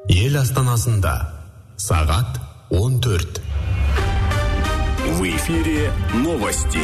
Ел астанасында сағат 14. В эфире новости.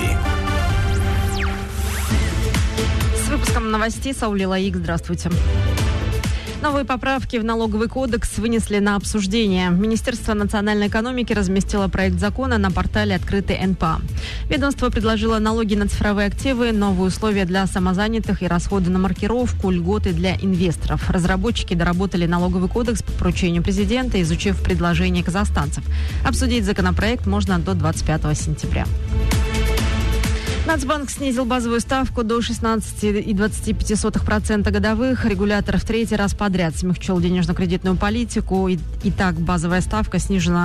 С выпуском новостей Саулила Ик. Здравствуйте. Новые поправки в налоговый кодекс вынесли на обсуждение. Министерство национальной экономики разместило проект закона на портале «Открытый НПА». Ведомство предложило налоги на цифровые активы, новые условия для самозанятых и расходы на маркировку, льготы для инвесторов. Разработчики доработали налоговый кодекс по поручению президента, изучив предложения казахстанцев. Обсудить законопроект можно до 25 сентября. Нацбанк снизил базовую ставку до 16,25% годовых. Регулятор в третий раз подряд смягчил денежно-кредитную политику. Итак, базовая ставка снижена на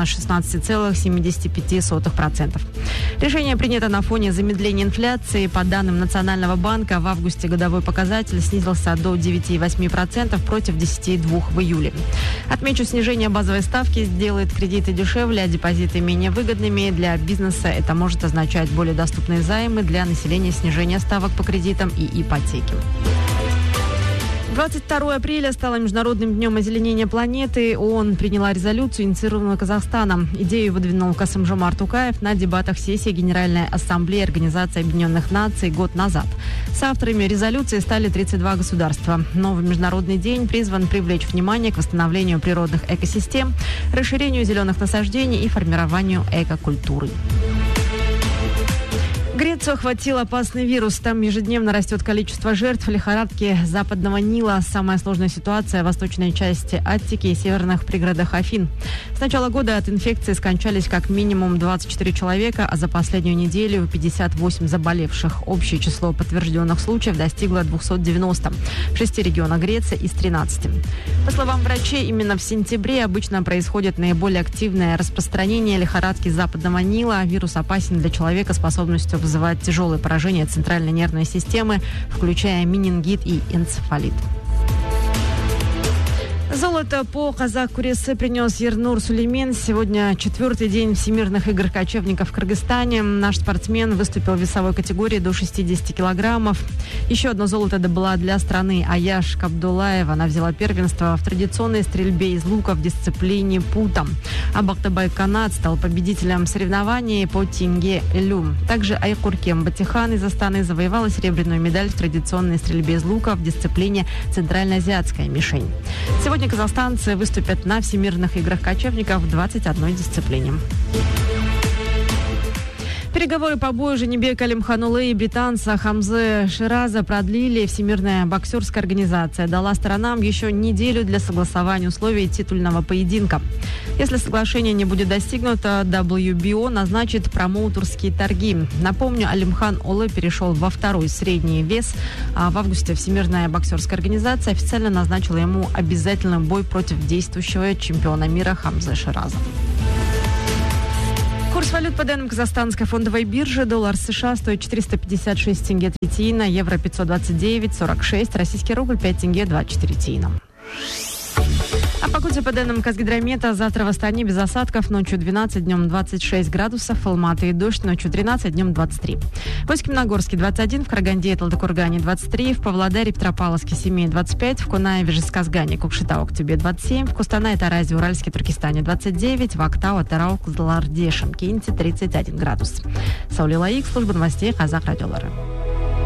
16,75%. Решение принято на фоне замедления инфляции. По данным Национального банка, в августе годовой показатель снизился до 9,8% против 10,2% в июле. Отмечу, снижение базовой ставки сделает кредиты дешевле, а депозиты менее выгодными. Для бизнеса это может означать более доступные займы, для населения снижение ставок по кредитам и ипотеке. 22 апреля стало Международным днем озеленения планеты. ООН приняла резолюцию, инициированную Казахстаном. Идею выдвинул Касым-Жомарт Токаев на дебатах сессии Генеральной Ассамблеи Организации Объединенных Наций год назад. Соавторами резолюции стали 32 государства. Новый международный день призван привлечь внимание к восстановлению природных экосистем, расширению зеленых насаждений и формированию экокультуры. Грецию охватил опасный вирус. Там ежедневно растет количество жертв лихорадки Западного Нила. Самая сложная ситуация в восточной части Аттики и северных пригородах Афин. С начала года от инфекции скончались как минимум 24 человека, а за последнюю неделю 58 заболевших. Общее число подтвержденных случаев достигло 290 в 6 регионах Греции из 13. По словам врачей, именно в сентябре обычно происходит наиболее активное распространение лихорадки Западного Нила. Вирус опасен для человека способностью вызывать тяжелые поражения центральной нервной системы, включая менингит и энцефалит. Золото по казах-куресе принес Ернур Сулеймен. Сегодня 4-й день Всемирных игр кочевников в Кыргызстане. Наш спортсмен выступил в весовой категории до 60 килограммов. Еще одно золото добыла для страны Аяш Кабдулаева. Она взяла первенство в традиционной стрельбе из лука в дисциплине пута. А Бактабай Канат стал победителем соревнований по тенге-элю. Также Айкуркем Батихан из Астаны завоевала серебряную медаль в традиционной стрельбе из лука в дисциплине центральноазиатская мишень. Сегодня казахстанцы выступят на Всемирных играх кочевников в 21 дисциплине. Переговоры по бою Женебека Алимханулы и британца Хамзе Шираза продлили. Всемирная боксерская организация дала сторонам еще неделю для согласования условий титульного поединка. Если соглашение не будет достигнуто, WBO назначит промоутерские торги. Напомню, Алимхан Олы перешел во второй средний вес, а в августе Всемирная боксерская организация официально назначила ему обязательный бой против действующего чемпиона мира Хамзе Шираза. Курс валют по данным казахстанской фондовой биржи. Доллар США стоит 456 тенге 3 тиына, евро 529,46, российский рубль 5 тенге 24 тиына. О погоде по данным Казгидромета. Завтра в Астане без осадков. Ночью 12, днем 26 градусов. В Алматы и дождь. Ночью 13, днем 23. В Усть-Каменогорске 21, в Караганде и Талдыкургане 23, в Павлодаре, Петропавловске, Семее 25, в Кунаеве, Жезказгане, Кукшетау, Актюбе 27, в Кустанае, Таразе, Уральске, Туркестане 29, в Актау, Тарау, Кызылорде, Шымкенте 31 градус. Саулила Ик, служба новостей Казах радиолары.